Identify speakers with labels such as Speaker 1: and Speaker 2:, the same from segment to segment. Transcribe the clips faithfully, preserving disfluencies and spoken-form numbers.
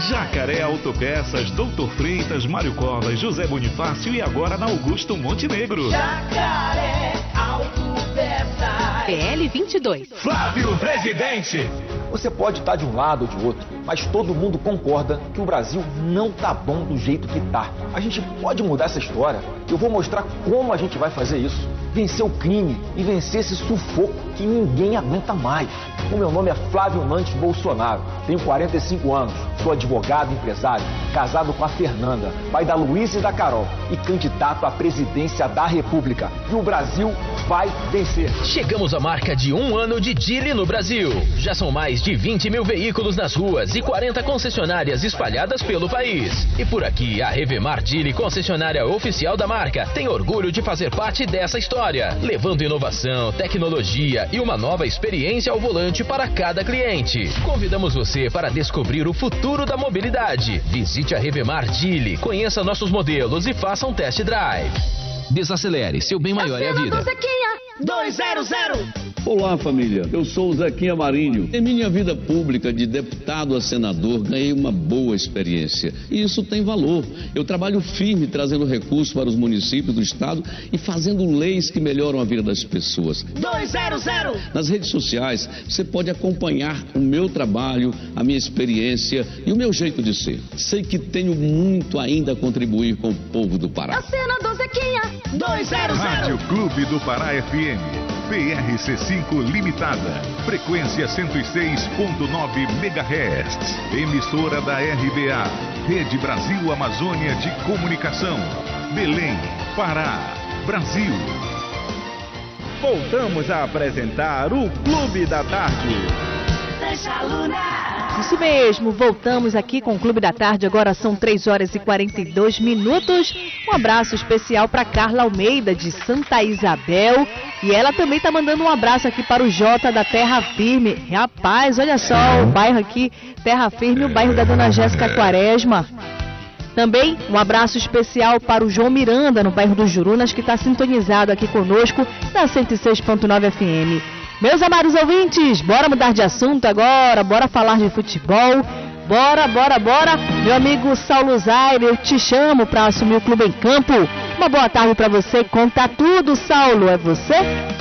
Speaker 1: Jacaré Autopeças, Doutor Freitas, Mário Covas, José Bonifácio e agora na Augusto Montenegro.
Speaker 2: Jacaré Autopeças.
Speaker 3: P L vinte e dois.
Speaker 1: Flávio Presidente.
Speaker 4: Você pode estar de um lado ou de outro, mas todo mundo concorda que o Brasil não tá bom do jeito que tá. A gente pode mudar essa história. Eu vou mostrar como a gente vai fazer isso. Vencer o crime e vencer esse sufoco que ninguém aguenta mais. O meu nome é Flávio Nantes Bolsonaro, tenho quarenta e cinco anos, sou advogado e empresário, casado com a Fernanda, pai da Luísa e da Carol e candidato à presidência da República. E o Brasil vai vencer.
Speaker 5: Chegamos à marca de um ano de Geely no Brasil. Já são mais de vinte mil veículos nas ruas e quarenta concessionárias espalhadas pelo país. E por aqui, a Revemar Geely, concessionária oficial da marca, tem orgulho de fazer parte dessa história, levando inovação, tecnologia e uma nova experiência ao volante para cada cliente. Convidamos você para descobrir o futuro da mobilidade. Visite a Revemar Geely, conheça nossos modelos e faça um test drive. Desacelere, seu bem maior é a vida.
Speaker 2: duzentos.
Speaker 6: Olá, família. Eu sou o Zequinha Marinho. Em minha vida pública de deputado a senador, ganhei uma boa experiência. E isso tem valor. Eu trabalho firme trazendo recursos para os municípios do estado e fazendo leis que melhoram a vida das pessoas.
Speaker 2: duzentos.
Speaker 6: Nas redes sociais, você pode acompanhar o meu trabalho, a minha experiência e o meu jeito de ser. Sei que tenho muito ainda a contribuir com o povo do Pará.
Speaker 2: A cena do Zequinha. duzentos.
Speaker 1: Rádio Clube do Pará F M. P R C cinco Limitada, frequência cento e seis ponto nove megahertz, emissora da R B A, Rede Brasil Amazônia de Comunicação, Belém, Pará, Brasil. Voltamos a apresentar o Clube da Tarde.
Speaker 2: Deixa Luna.
Speaker 3: Isso mesmo, voltamos aqui com o Clube da Tarde, agora são três horas e quarenta e dois minutos. Um abraço especial para Carla Almeida, de Santa Isabel. E ela também tá mandando um abraço aqui para o Jota da Terra Firme. Rapaz, olha só, o bairro aqui, Terra Firme, o bairro da Dona Jéssica Quaresma. Também um abraço especial para o João Miranda, no bairro dos Jurunas, que está sintonizado aqui conosco na cento e seis ponto nove F M. Meus amados ouvintes, bora mudar de assunto agora, bora falar de futebol, bora, bora, bora. Meu amigo Saulo Zaire, eu te chamo para assumir o Clube em Campo. Uma boa tarde para você, conta tudo, Saulo, é você?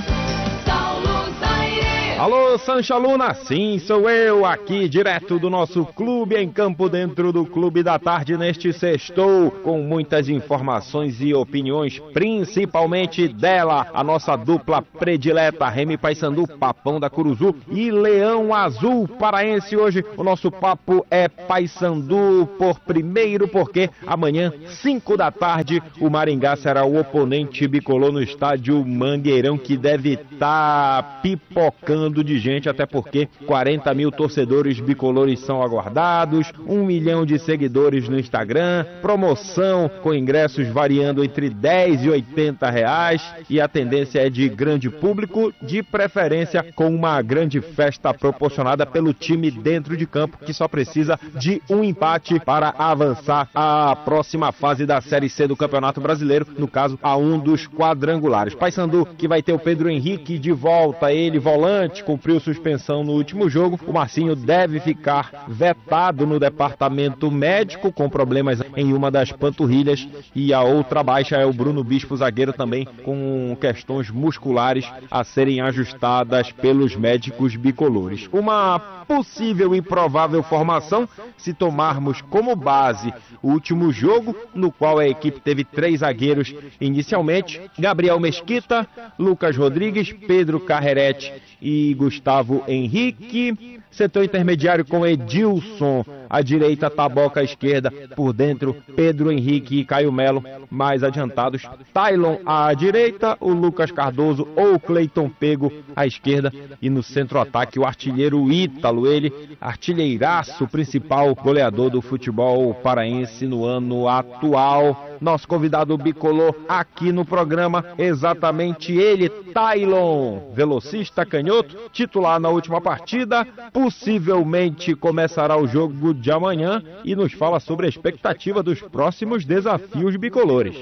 Speaker 7: Alô, Sancha Luna, sim, sou eu, aqui direto do nosso Clube em Campo, dentro do Clube da Tarde, neste sextou, com muitas informações e opiniões, principalmente dela, a nossa dupla predileta, Remy Paysandu, Papão da Curuzu e Leão Azul Paraense. Hoje o nosso papo é Paysandu por primeiro, porque amanhã, cinco da tarde, o Maringá será o oponente bicolor no estádio Mangueirão, que deve estar pipocando de gente, até porque quarenta mil torcedores bicolores são aguardados, um milhão de seguidores no Instagram, promoção com ingressos variando entre dez e oitenta reais, e a tendência é de grande público, de preferência com uma grande festa proporcionada pelo time dentro de campo, que só precisa de um empate para avançar à próxima fase da Série C do Campeonato Brasileiro, no caso, a um dos quadrangulares. Paysandu, que vai ter o Pedro Henrique de volta, ele volante, cumpriu suspensão no último jogo. O Marcinho deve ficar vetado no departamento médico, com problemas em uma das panturrilhas, e a outra baixa é o Bruno Bispo, zagueiro, também com questões musculares a serem ajustadas pelos médicos bicolores. Uma possível e provável formação, se tomarmos como base o último jogo, no qual a equipe teve três zagueiros inicialmente: Gabriel Mesquita, Lucas Rodrigues, Pedro Carrerete e Gustavo Henrique. Setor intermediário com Edilson à direita, Taboca à esquerda, por dentro Pedro Henrique e Caio Melo mais adiantados, Tailon à direita, o Lucas Cardoso ou Cleiton Pego à esquerda, e no centro-ataque o artilheiro Ítalo, ele artilheiraço, principal goleador do futebol paraense no ano atual. Nosso convidado bicolor aqui no programa, exatamente ele, Tailon, velocista canhoto, titular na última partida, possivelmente começará o jogo de amanhã e nos fala sobre a expectativa dos próximos desafios bicolores.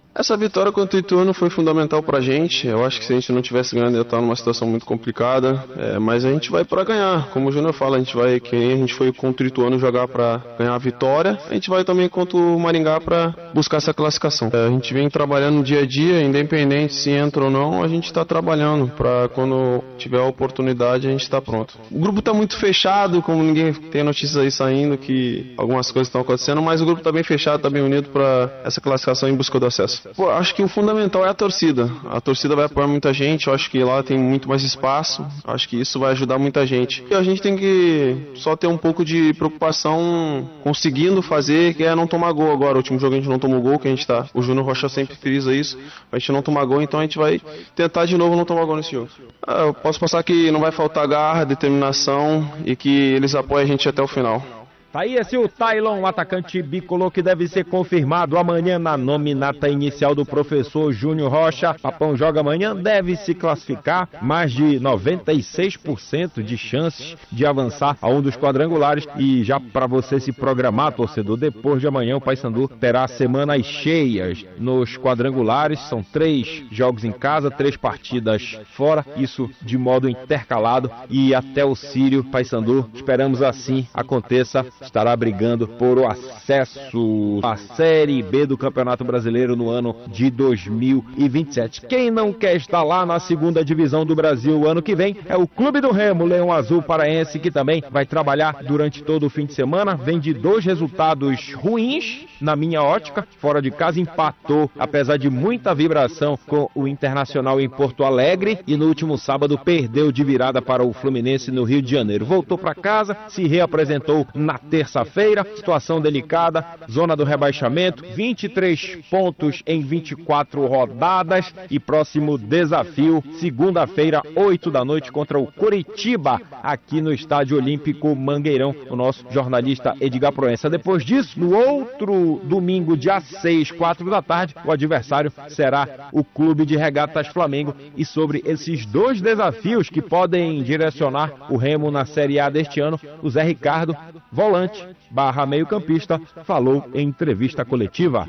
Speaker 8: Essa vitória contra o Ituano foi fundamental pra gente. Eu acho que se a gente não tivesse ganhando, ia estar numa situação muito complicada. É, mas a gente vai pra ganhar. Como o Júnior fala, a gente vai, que nem a gente foi contra o Ituano jogar pra ganhar a vitória, a gente vai também contra o Maringá pra buscar essa classificação. É, a gente vem trabalhando no dia a dia, independente se entra ou não, a gente tá trabalhando pra quando tiver a oportunidade a gente tá pronto. O grupo tá muito fechado, como ninguém tem notícias aí saindo que algumas coisas estão acontecendo, mas o grupo tá bem fechado, tá bem unido pra essa classificação em busca do acesso. Pô, acho que o fundamental é a torcida. A torcida vai apoiar muita gente, eu acho que lá tem muito mais espaço, acho que isso vai ajudar muita gente. E a gente tem que só ter um pouco de preocupação conseguindo fazer, que é não tomar gol agora. O último jogo a gente não tomou gol, que a gente tá. O Júnior Rocha sempre frisa isso, a gente não tomar gol, então a gente vai tentar de novo não tomar gol nesse jogo. Ah, eu posso passar que não vai faltar garra, determinação e que eles apoiem a gente até o final.
Speaker 7: Tá aí esse o Tailon, o atacante bicolor que deve ser confirmado amanhã na nominata inicial do professor Júnior Rocha. Papão joga amanhã, deve se classificar, mais de noventa e seis por cento de chances de avançar a um dos quadrangulares. E já para você se programar, torcedor, depois de amanhã o Paysandu terá semanas cheias nos quadrangulares. São três jogos em casa, três partidas fora, isso de modo intercalado. E até o Sírio, Paysandu, esperamos assim aconteça, estará brigando por o acesso à Série B do Campeonato Brasileiro no ano de dois mil e vinte e sete. Quem não quer estar lá na segunda divisão do Brasil o ano que vem é o Clube do Remo, Leão Azul Paraense, que também vai trabalhar durante todo o fim de semana. Vem de dois resultados ruins, na minha ótica. Fora de casa empatou, apesar de muita vibração, com o Internacional em Porto Alegre, e no último sábado perdeu de virada para o Fluminense no Rio de Janeiro. Voltou para casa, se reapresentou na terça-feira, situação delicada, zona do rebaixamento, vinte e três pontos em vinte e quatro rodadas, e próximo desafio, segunda-feira, oito da noite, contra o Coritiba, aqui no Estádio Olímpico Mangueirão, o nosso jornalista Edgar Proença. Depois disso, no outro domingo, dia seis, quatro da tarde, o adversário será o Clube de Regatas Flamengo, e sobre esses dois desafios que podem direcionar o Remo na Série A deste ano, o Zé Ricardo, volante barra meio-campista, falou em entrevista coletiva.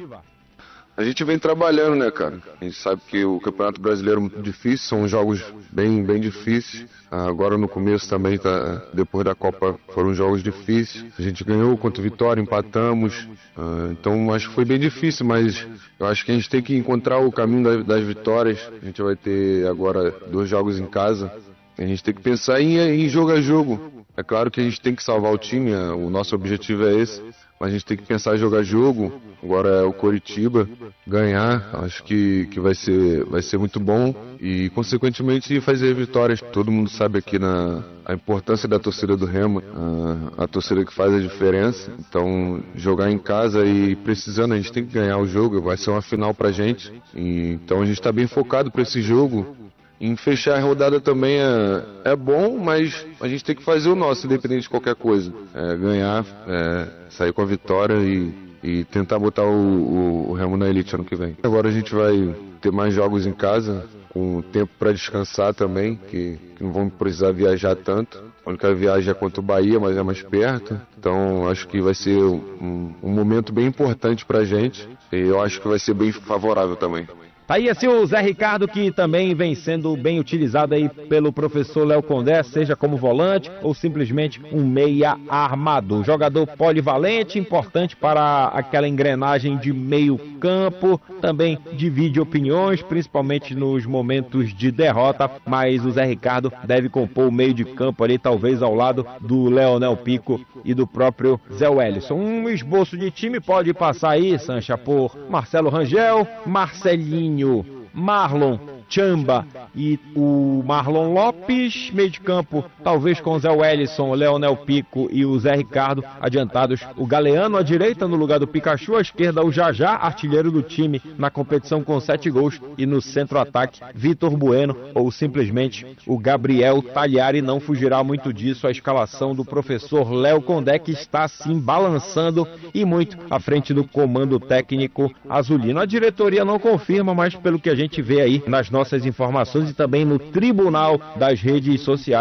Speaker 9: A gente vem trabalhando, né, cara? A gente sabe que o Campeonato Brasileiro é muito difícil, são jogos bem, bem difíceis. Agora no começo também, tá, depois da Copa, foram jogos difíceis. A gente ganhou contra o Vitória, empatamos. Então acho que foi bem difícil, mas eu acho que a gente tem que encontrar o caminho das, das vitórias. A gente vai ter agora dois jogos em casa. A gente tem que pensar em, em jogo a jogo. É claro que a gente tem que salvar o time, o nosso objetivo é esse, mas a gente tem que pensar em jogar jogo. Agora é o Coritiba, ganhar, acho que, que vai ser, vai ser muito bom e, consequentemente, fazer vitórias. Todo mundo sabe aqui na, a importância da torcida do Remo, a, a torcida que faz a diferença. Então, jogar em casa e precisando, a gente tem que ganhar o jogo, vai ser uma final pra gente. E, então, a gente está bem focado para esse jogo. Em fechar a rodada também é, é bom, mas a gente tem que fazer o nosso, independente de qualquer coisa. É, ganhar, é, sair com a vitória e, e tentar botar o, o, o Remo na elite ano que vem. Agora a gente vai ter mais jogos em casa, com tempo para descansar também, que, que não vamos precisar viajar tanto. A única viagem é contra o Bahia, mas é mais perto. Então acho que vai ser um, um momento bem importante para a gente e eu acho que vai ser bem favorável também.
Speaker 7: Tá aí assim o Zé Ricardo, que também vem sendo bem utilizado aí pelo professor Léo Condé, seja como volante ou simplesmente um meia armador. Jogador polivalente, importante para aquela engrenagem de meio campo, também divide opiniões, principalmente nos momentos de derrota, mas o Zé Ricardo deve compor o meio de campo ali, talvez ao lado do Leonel Pico e do próprio Zé Wellison. Um esboço de time pode passar aí, Sancha, por Marcelo Rangel, Marcelinho, Marlon, Chamba e o Marlon Lopes, meio de campo, talvez com o Zé Wellison, o Leonel Pico e o Zé Ricardo adiantados, o Galeano à direita no lugar do Pikachu, à esquerda o Jajá, artilheiro do time na competição com sete gols, e no centro-ataque Vitor Bueno ou simplesmente o Gabriel Talhari. Não fugirá muito disso a escalação do professor Léo Condé, que está assim balançando e muito à frente do comando técnico azulino. A diretoria não confirma, mas pelo que a gente vê aí nas nossas informações e também no tribunal das redes sociais,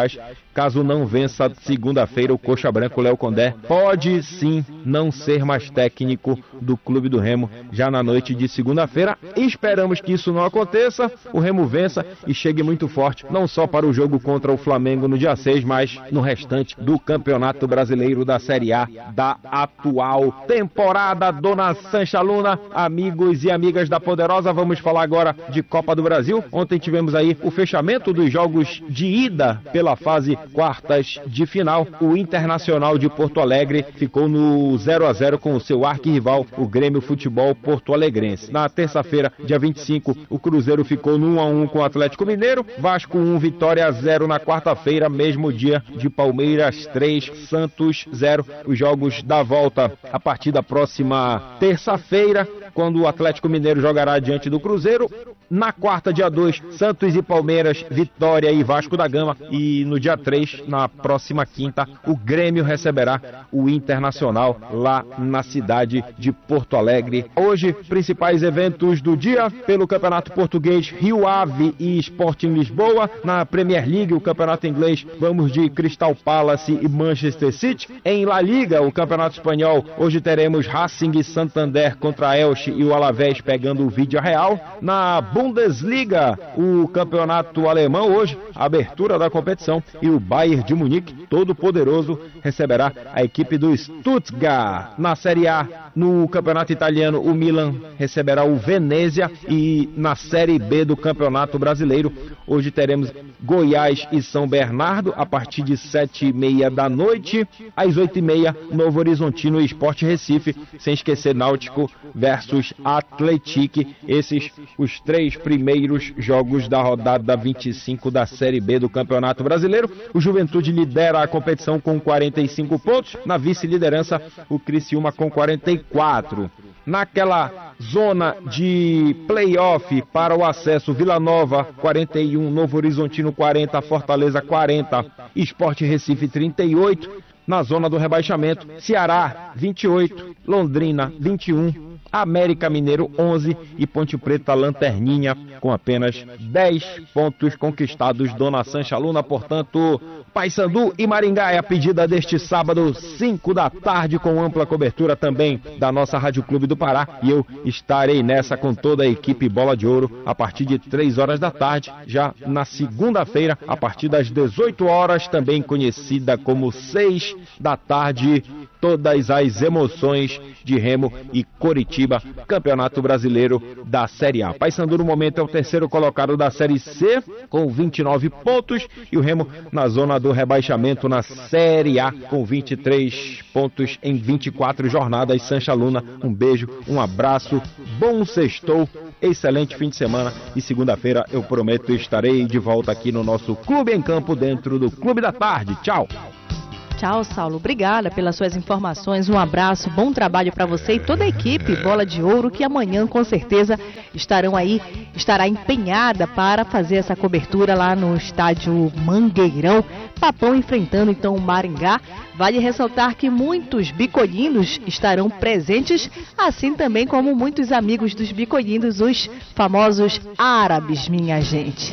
Speaker 7: caso não vença segunda-feira o Coxa Branca, o Léo Condé pode sim não ser mais técnico do Clube do Remo já na noite de segunda-feira. Esperamos que isso não aconteça, o Remo vença e chegue muito forte, não só para o jogo contra o Flamengo no dia seis, mas no restante do Campeonato Brasileiro da Série A da atual temporada. Dona Sancha Luna, amigos e amigas da Poderosa, vamos falar agora de Copa do Brasil. Ontem tivemos aí o fechamento dos jogos de ida pela fase quartas de final. O Internacional de Porto Alegre ficou no zero a zero com o seu arquirrival, o Grêmio Futebol Porto Alegrense. Na terça-feira, dia vinte e cinco, o Cruzeiro ficou no um a um com o Atlético Mineiro. Vasco um, Vitória zero na quarta-feira, mesmo dia de Palmeiras três, Santos zero. Os jogos da volta a partir da próxima terça-feira, quando o Atlético Mineiro jogará diante do Cruzeiro. Na quarta, dia dois, Santos e Palmeiras, Vitória e Vasco da Gama. E no dia três, na próxima quinta, o Grêmio receberá o Internacional lá na cidade de Porto Alegre. Hoje, principais eventos do dia pelo Campeonato Português, Rio Ave e Sporting Lisboa. Na Premier League, o Campeonato Inglês, vamos de Crystal Palace e Manchester City. Em La Liga, o Campeonato Espanhol, hoje teremos Racing e Santander contra Elche e o Alavés pegando o Villarreal. Na Bundesliga, o Campeonato Alemão, hoje, a abertura da competição, e o Bayern de Munique, todo poderoso, receberá a equipe do Stuttgart. Na Série A, no Campeonato Italiano, o Milan receberá o Venezia. E na Série B do Campeonato Brasileiro, hoje teremos Goiás e São Bernardo a partir de sete e meia da noite. Às oito e meia, Novo Horizontino e Sport Recife, sem esquecer Náutico versus Atlético. Esses os três primeiros jogos da rodada vinte e cinco da Série B do Campeonato Brasileiro. O Juventude lidera a competição com quarenta e cinco pontos. Na vice-liderança, o Criciúma com quarenta e quatro. Naquela zona de play-off para o acesso, Vila Nova quarenta e um, Novo Horizontino quarenta, Fortaleza quarenta, Sport Recife trinta e oito. Na zona do rebaixamento, Ceará vinte e oito, Londrina vinte e um, América Mineiro onze e Ponte Preta Lanterninha com apenas dez pontos conquistados. Dona Sancha Luna, portanto, Paysandu e Maringá é a pedida deste sábado, cinco da tarde, com ampla cobertura também da nossa Rádio Clube do Pará. E eu estarei nessa com toda a equipe Bola de Ouro a partir de três horas da tarde, já na segunda-feira, a partir das dezoito horas, também conhecida como seis da tarde, todas as emoções de Remo e Coritiba, Campeonato Brasileiro da Série A. Paysandu no momento é o terceiro colocado da Série C com vinte e nove pontos e o Remo na zona do rebaixamento na Série A com vinte e três pontos em vinte e quatro jornadas. Sancha Luna, um beijo, um abraço, bom sextou, excelente fim de semana e segunda-feira eu prometo estarei de volta aqui no nosso Clube em Campo, dentro do Clube da Tarde. Tchau!
Speaker 3: Tchau, Saulo. Obrigada pelas suas informações. Um abraço, bom trabalho para você e toda a equipe Bola de Ouro, que amanhã com certeza estarão aí, estará empenhada para fazer essa cobertura lá no estádio Mangueirão. Papão enfrentando então o Maringá. Vale ressaltar que muitos bicolhindos estarão presentes, assim também como muitos amigos dos bicolhindos, os famosos árabes, minha gente.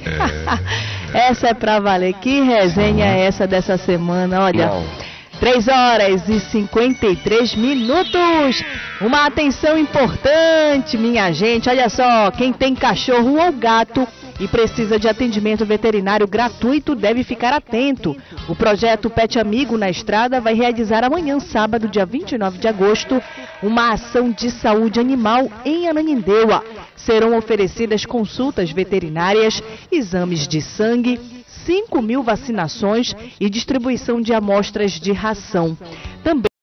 Speaker 3: É. Essa é pra valer. Que resenha é essa dessa semana? Olha, três horas e cinquenta e três minutos. Uma atenção importante, minha gente. Olha só, quem tem cachorro ou gato e precisa de atendimento veterinário gratuito deve ficar atento. O projeto Pet Amigo na Estrada vai realizar amanhã, sábado, dia vinte e nove de agosto, uma ação de saúde animal em Ananindeua. Serão oferecidas consultas veterinárias, exames de sangue, cinco mil vacinações e distribuição de amostras de ração. Também